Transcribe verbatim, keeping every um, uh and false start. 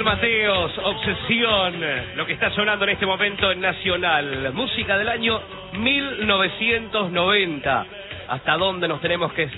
Mateos, Obsesión, lo que está sonando en este momento en Nacional. Música del año mil novecientos noventa. ¿Hasta dónde nos tenemos que